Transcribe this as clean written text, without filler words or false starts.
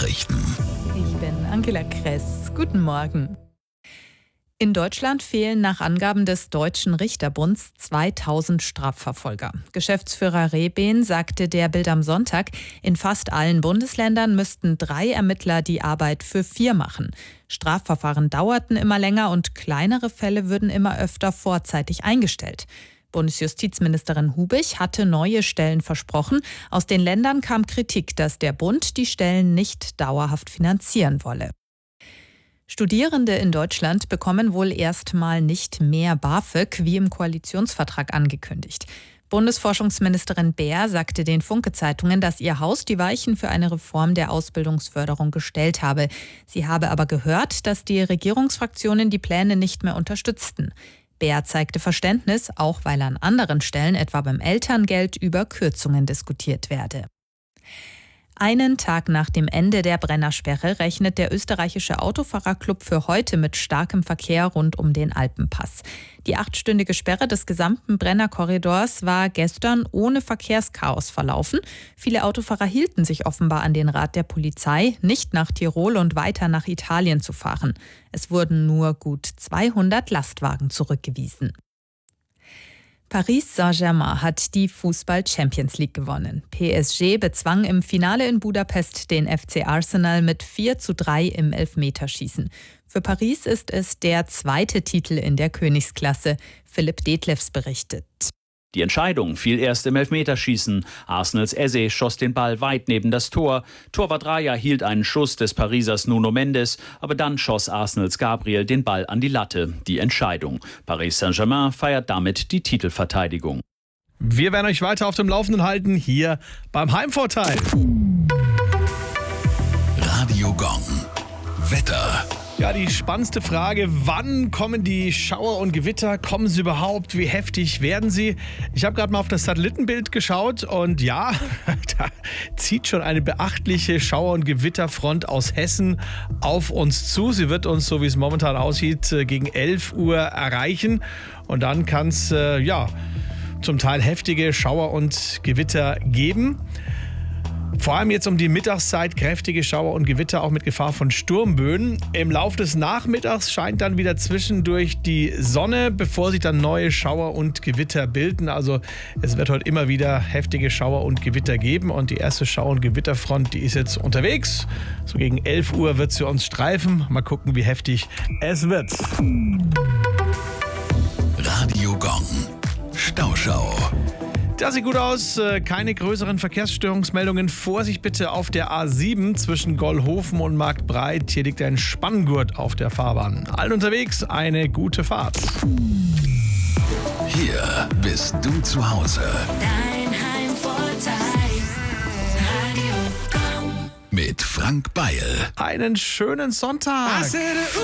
Nachrichten. Ich bin Angela Kress. Guten Morgen. In Deutschland fehlen nach Angaben des Deutschen Richterbunds 2000 Strafverfolger. Geschäftsführer Rehben sagte der Bild am Sonntag, in fast allen Bundesländern müssten 3 Ermittler die Arbeit für 4 machen. Strafverfahren dauerten immer länger und kleinere Fälle würden immer öfter vorzeitig eingestellt. Bundesjustizministerin Hubich hatte neue Stellen versprochen. Aus den Ländern kam Kritik, dass der Bund die Stellen nicht dauerhaft finanzieren wolle. Studierende in Deutschland bekommen wohl erstmal nicht mehr BAföG, wie im Koalitionsvertrag angekündigt. Bundesforschungsministerin Baer sagte den Funke-Zeitungen, dass ihr Haus die Weichen für eine Reform der Ausbildungsförderung gestellt habe. Sie habe aber gehört, dass die Regierungsfraktionen die Pläne nicht mehr unterstützten. Baer zeigte Verständnis, auch weil an anderen Stellen, etwa beim Elterngeld, über Kürzungen diskutiert werde. Einen Tag nach dem Ende der Brennersperre rechnet der österreichische Autofahrerclub für heute mit starkem Verkehr rund um den Alpenpass. Die 8-stündige Sperre des gesamten Brennerkorridors war gestern ohne Verkehrschaos verlaufen. Viele Autofahrer hielten sich offenbar an den Rat der Polizei, nicht nach Tirol und weiter nach Italien zu fahren. Es wurden nur gut 200 Lastwagen zurückgewiesen. Paris Saint-Germain hat die Fußball-Champions League gewonnen. PSG bezwang im Finale in Budapest den FC Arsenal mit 4:3 im Elfmeterschießen. Für Paris ist es der 2. Titel in der Königsklasse. Philipp Detlefs berichtet. Die Entscheidung fiel erst im Elfmeterschießen. Arsenals Eze schoss den Ball weit neben das Tor. Torwart Raya hielt einen Schuss des Parisers Nuno Mendes, aber dann schoss Arsenals Gabriel den Ball an die Latte. Die Entscheidung. Paris Saint-Germain feiert damit die Titelverteidigung. Wir werden euch weiter auf dem Laufenden halten, hier beim Heimvorteil. Radio Gong. Wetter. Ja, die spannendste Frage, wann kommen die Schauer und Gewitter? Kommen sie überhaupt? Wie heftig werden sie? Ich habe gerade mal auf das Satellitenbild geschaut und ja, da zieht schon eine beachtliche Schauer- und Gewitterfront aus Hessen auf uns zu. Sie wird uns, so wie es momentan aussieht, gegen 11 Uhr erreichen und dann kann es zum Teil heftige Schauer und Gewitter geben. Vor allem jetzt um die Mittagszeit kräftige Schauer und Gewitter, auch mit Gefahr von Sturmböen. Im Laufe des Nachmittags scheint dann wieder zwischendurch die Sonne, bevor sich dann neue Schauer und Gewitter bilden. Also es wird heute immer wieder heftige Schauer und Gewitter geben. Und die erste Schauer- und Gewitterfront, die ist jetzt unterwegs. So gegen 11 Uhr wird sie uns streifen. Mal gucken, wie heftig es wird. Radio Gong. Stauschau. Das sieht gut aus. Keine größeren Verkehrsstörungsmeldungen. Vorsicht bitte auf der A7 zwischen Gollhofen und Marktbreit. Hier liegt ein Spanngurt auf der Fahrbahn. Allen unterwegs eine gute Fahrt. Hier bist du zu Hause. Dein Heimvorteil. Radio Gong. Mit Frank Beil. Einen schönen Sonntag.